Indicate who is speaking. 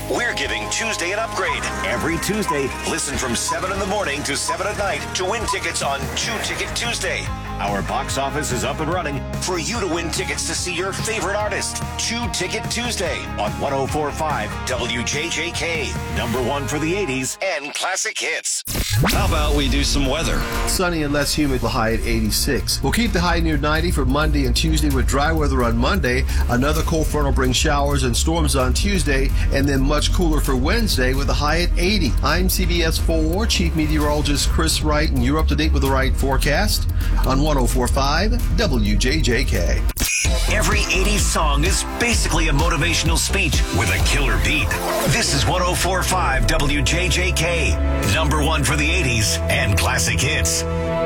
Speaker 1: we're giving Tuesday an upgrade. Every Tuesday, listen from 7 in the morning to 7 at night to win tickets on 2 Ticket Tuesday. Our box office is up and running for you to win tickets to see your favorite artist. 2 Ticket Tuesday on 104.5 WJJK. Number 1 for the 80s and classic hits.
Speaker 2: How about we do some weather?
Speaker 3: Sunny and less humid, the high at 86. We'll keep the high near 90 for Monday and Tuesday with dry weather on Monday. Another cold front will bring showers and storms on Tuesday, and then much cooler for Wednesday with a high at 80. I'm CBS 4 Chief Meteorologist Chris Wright, and you're up to date with the right forecast on 104.5 WJJK.
Speaker 1: Every 80s song is basically a motivational speech with a killer beat. This is 104.5 WJJK. Number 1 for the 80s and classic hits.